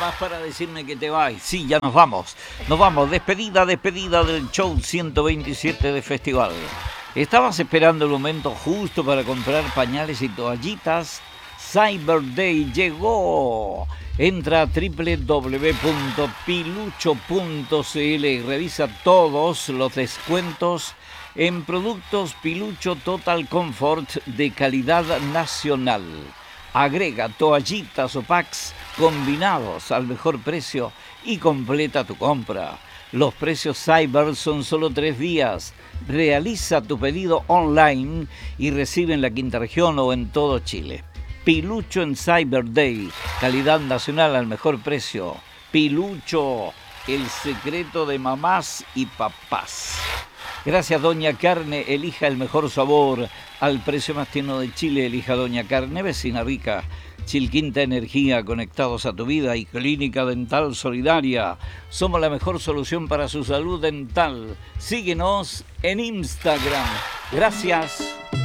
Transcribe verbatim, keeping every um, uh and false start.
llamás para decirme que te vas. Sí, ya nos vamos. Nos vamos. Despedida, despedida del show ciento veintisiete de Festival. ¿Estabas esperando el momento justo para comprar pañales y toallitas? Cyber Day llegó. Entra a doble u doble u doble u punto pilucho punto c l y revisa todos los descuentos en productos Pilucho Total Comfort de calidad nacional. Agrega toallitas o packs combinados al mejor precio y completa tu compra. Los precios Cyber son solo tres días. Realiza tu pedido online y recibe en la quinta región o en todo Chile. Pilucho en Cyber Day, calidad nacional al mejor precio. Pilucho, el secreto de mamás y papás. Gracias, Doña Carne, elija el mejor sabor. Al precio más tierno de Chile, elija Doña Carne, Vecina Rica. Chilquinta Energía, conectados a tu vida, y Clínica Dental Solidaria. Somos la mejor solución para su salud dental. Síguenos en Instagram. Gracias.